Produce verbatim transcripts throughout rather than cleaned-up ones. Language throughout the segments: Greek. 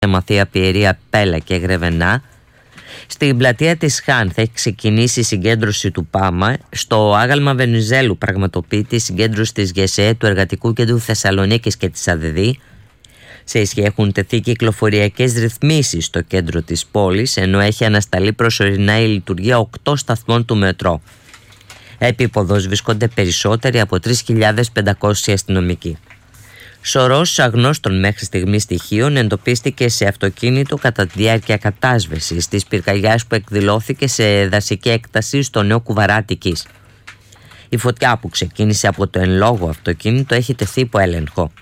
Μαθία, Πιερία, Πέλα και Γρεβενά. Στην πλατεία της Χάν θα έχει ξεκινήσει η συγκέντρωση του ΠΑΜΑ. Στο άγαλμα Βενιζέλου πραγματοποιείται η συγκέντρωση της ΓΕΣΕ, του Εργατικού Κέντρου Θεσσαλονίκης και της ΑΔΔ. Σε ισχύ έχουν τεθεί κυκλοφοριακές ρυθμίσεις στο κέντρο της πόλης, ενώ έχει ανασταλεί προσωρινά η λειτουργία οκτώ σταθμών του μετρό. Επίποδος βρίσκονται περισσότεροι από τρεις χιλιάδες πεντακόσιοι αστυνομικοί. Σωρός αγνώστων μέχρι στιγμή στοιχείων εντοπίστηκε σε αυτοκίνητο κατά τη διάρκεια κατάσβεσης της πυρκαγιάς που εκδηλώθηκε σε δασική έκταση στο Νέο Κουβαράτικης. Η φωτιά που ξεκίνησε από το εν λόγω αυτοκίνητο έχει τεθεί υπό έλεγχο.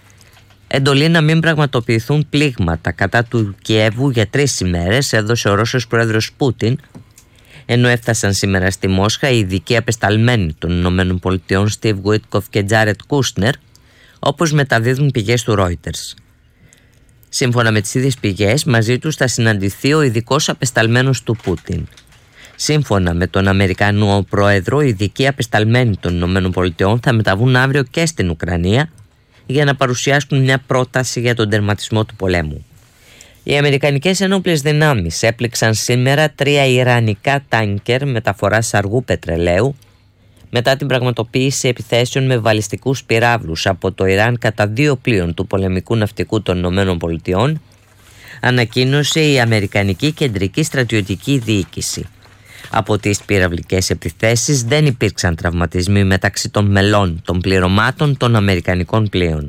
Εντολή να μην πραγματοποιηθούν πλήγματα κατά του Κιέβου για τρεις ημέρες έδωσε ο Ρώσος πρόεδρος Πούτιν, ενώ έφτασαν σήμερα στη Μόσχα οι ειδικοί απεσταλμένοι των ΗΠΑ Στιβ Γουίτκοφ και Τζάρετ Κούσνερ, όπως μεταδίδουν πηγές του Reuters. Σύμφωνα με τις ίδιες πηγές, μαζί τους θα συναντηθεί ο ειδικός απεσταλμένος του Πούτιν. Σύμφωνα με τον Αμερικανό πρόεδρο, οι ειδικοί απεσταλμένοι των ΗΠΑ θα μεταβούν αύριο και στην Ουκρανία για να παρουσιάσουν μια πρόταση για τον τερματισμό του πολέμου. Οι αμερικανικές ενόπλες δυνάμεις έπληξαν σήμερα τρία ιρανικά τάνκερ μεταφοράς αργού πετρελαίου μετά την πραγματοποίηση επιθέσεων με βαλιστικούς πυράβλους από το Ιράν κατά δύο πλοίων του πολεμικού ναυτικού των ΗΠΑ, ανακοίνωσε η Αμερικανική Κεντρική Στρατιωτική Διοίκηση. Από τις πυραυλικές επιθέσεις δεν υπήρξαν τραυματισμοί μεταξύ των μελών των πληρωμάτων των αμερικανικών πλοίων.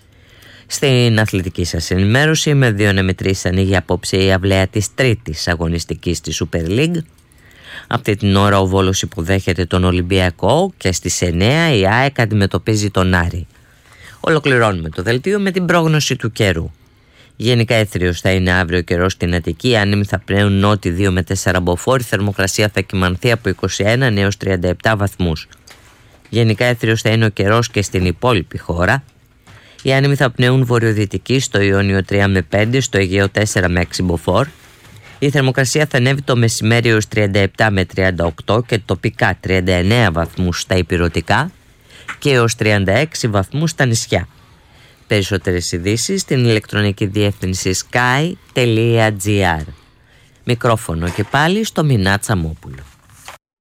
Στην αθλητική σας ενημέρωση, με δύο νεμετρήσεις ανοίγει απόψε η αυλαία της τρίτης αγωνιστικής της Super League. Αυτή την ώρα ο Βόλος υποδέχεται τον Ολυμπιακό και στις εννέα η ΑΕΚ αντιμετωπίζει τον Άρη. Ολοκληρώνουμε το δελτίο με την πρόγνωση του καιρού. Γενικά έθριος θα είναι αύριο καιρός στην Αττική, άνεμοι θα πνέουν νότι δύο με τέσσερα μποφόρ, θερμοκρασία θα κυμανθεί από είκοσι ένα έως τριάντα επτά βαθμούς. Γενικά έθριος θα είναι ο καιρός και στην υπόλοιπη χώρα. Οι άνεμοι θα πνέουν βορειοδυτική στο Ιόνιο τρία με πέντε, στο Αιγαίο τέσσερα με έξι μποφόρ. Η θερμοκρασία θα ανέβει το μεσημέρι έως τριάντα επτά με τριάντα οκτώ και τοπικά τριάντα εννέα βαθμούς στα ηπειρωτικά και έως τριάντα έξι βαθμούς στα νησιά. Περισσότερες ειδήσεις στην ηλεκτρονική διεύθυνση sky τελεία gr. Μικρόφωνο και πάλι στο Μινά Τσαμόπουλο.